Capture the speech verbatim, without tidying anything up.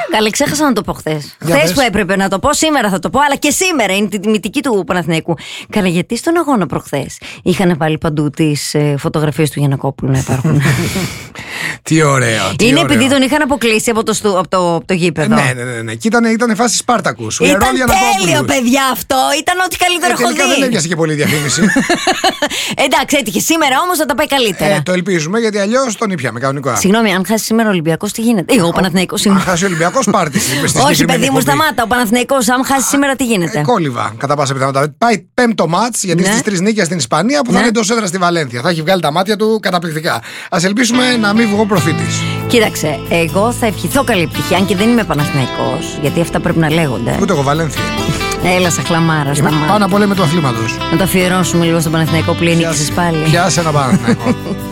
Καλή, ξέχασα να το πω χθες. Χθες που έπρεπε να το πω, σήμερα θα το πω, αλλά και σήμερα είναι τη τιμητική του Παναθηναϊκού. Καλά, γιατί στον αγώνα προχθές είχαν βάλει παντού τις ε, φωτογραφίες του Γιαννακόπουλου να υπάρχουν. Τι ωραίο. Τι είναι ωραίο. επειδή τον είχαν αποκλείσει από το, στου, από το, από το γήπεδο. Ναι, ναι, ναι. ναι. Και ήταν, ήταν φάση Σπάρτακους. Ήταν τέλειο, παιδιά, αυτό. Ήταν ό,τι καλύτερο ε, έχω δει. Δεν έβγασε και πολύ διαφήμιση. Εντάξει, έτυχε. Σήμερα όμως θα τα πάει καλύτερα. Ε, το ελπίζουμε, γιατί αλλιώς τον ήπιαμε κανονικά. Συγγνώμη, αν χάσει σήμερα ο Ολυμπιακός, τι γίνεται? Εγώ, ο Παναθηναϊκός. Αν χάσει ο Ολυμπιακός, πάρτι. Όχι, παιδί μου, σταμάτα. Ο Παναθηναϊκός, αν χάσει σήμερα, τι γίνεται? Ε, κόλληβα, κατά πάσα πιθανότητα. Πάει πέμπτο μάτς, γιατί ναι. στις τρεις νίκες στην Ισπανία που θα ναι. είναι εντός έδρας στη Βαλένθια. Θα έχει βγάλει τα μάτια του καταπληκτικά. Ας ελπίσουμε να μην βγω προφήτης. Κοίταξε, εγώ θα ευχηθώ καλή επιτυχία, αν και δεν είμαι Παναθηναϊκός, γιατί αυτά πρέπει να λέγονται. Ούτε εγώ Βαλένθια. Έλα, σαν χλαμάρα, σταμάτα. Πάνω απ' όλα με του αθλήματος. Να το αφιερώσουμε λίγο στον Παναθηναϊκό που νίκησες πάλι. Πιάσε ένα Παναθηναϊκό.